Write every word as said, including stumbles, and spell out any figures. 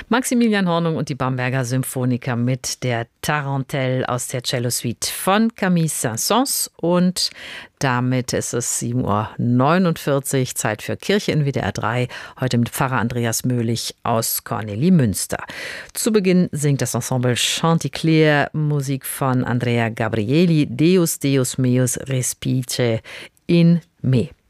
Maximilian Hornung und die Bamberger Symphoniker mit der Tarentelle aus der Cello-Suite von Camille Saint-Saëns. Und damit ist es sieben Uhr neunundvierzig, Zeit für Kirche in W D R drei, heute mit Pfarrer Andreas Möhlich aus Kornelimünster. Zu Beginn singt das Ensemble Chanticleer Musik von Andrea Gabrieli, Deus, Deus meus respice in me.